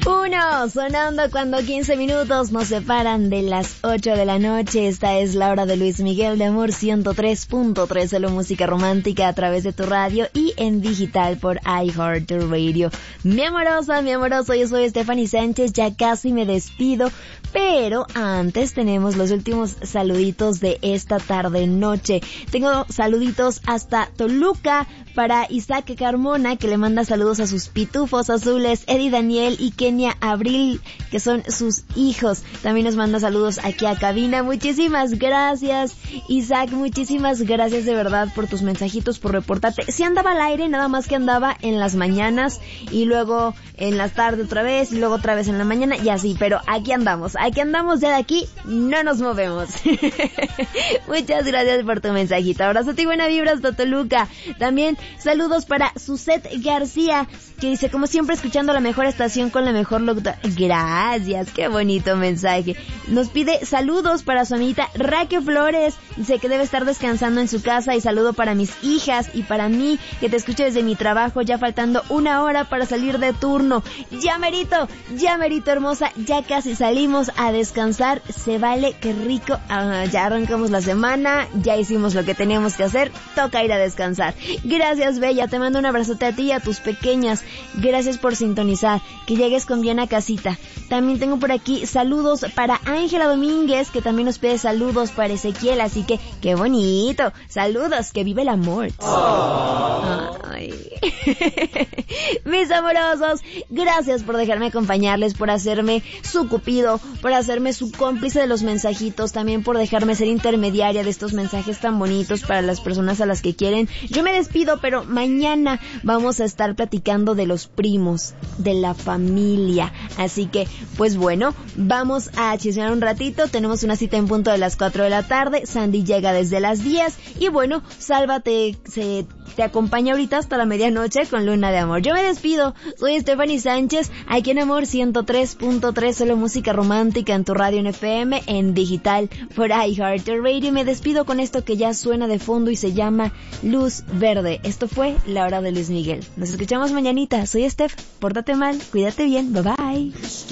1, sonando cuando 15 minutos nos separan de las 8 de la noche. Esta es la hora de Luis Miguel de Amor 103.3, solo música romántica a través de tu radio y en digital por iHeartRadio. Mi amorosa, mi amoroso, yo soy Stephanie Sánchez, ya casi me despido, pero antes tenemos los últimos saluditos de esta tarde-noche. Tengo saluditos hasta Toluca para Isaac Carmona, que le manda saludos a sus pitufos azules, Eddie Daniel y Kenia Abril, que son sus hijos. También nos manda saludos aquí a cabina. Muchísimas gracias, Isaac, muchísimas gracias de verdad por tus mensajitos, por reportarte. Sí andaba al aire, nada más que andaba en las mañanas y luego en la tarde otra vez y luego otra vez en la mañana y así, pero aquí andamos ya de aquí, no nos movemos. Muchas gracias por tu mensajito. Abrazo y buena vibra hasta Toluca. También saludos para Suset García, que dice, como siempre, escuchando la mejor estación con la mejor locutora. Gracias, qué bonito mensaje. Nos pide saludos para su amiguita Raquel Flores. Dice que debe estar descansando en su casa, y saludo para mis hijas y para mí, que te escucho desde mi trabajo, ya faltando 1 hora para salir de turno. Ya merito, hermosa, ya casi salimos a descansar. Se vale, qué rico. Ya arrancamos la semana, ya hicimos lo que teníamos que hacer, toca ir a descansar. Gracias, bella, te mando un abrazote a ti y a tus pequeñas. Gracias por sintonizar, que llegues con bien a casita. También tengo por aquí saludos para Ángela Domínguez, que también nos pide saludos para Ezequiel, así que qué bonito. Saludos, que vive el amor. Ay. Mis amorosos, gracias por dejarme acompañarles, por hacerme su cupido, por hacerme su cómplice de los mensajitos, también por dejarme ser intermediaria de estos mensajes tan bonitos para las personas a las que quieren. Yo me despido, pero mañana vamos a estar platicando de los primos, de la familia. Así que, pues bueno, vamos a chismear un ratito. Tenemos una cita en punto de las 4 de la tarde. Sandy llega desde las 10. Y bueno, Sálvate te acompaña ahorita hasta la medianoche con Luna de Amor. Yo me despido. Soy Stephanie Sánchez, aquí en Amor 103.3, solo música romántica en tu radio en FM, en digital por iHeartRadio. Y me despido con esto que ya suena de fondo y se llama Luz Verde. Esto fue La Hora de Luis Miguel. Nos escuchamos mañanita. Soy Steph. Pórtate mal, cuídate bien. Bye bye.